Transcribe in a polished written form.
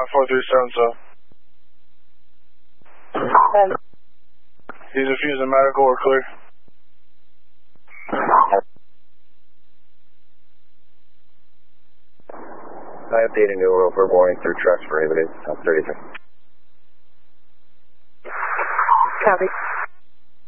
437, He's refusing medical or clear. I updated New World for boarding through trucks prohibited. 33. Copy.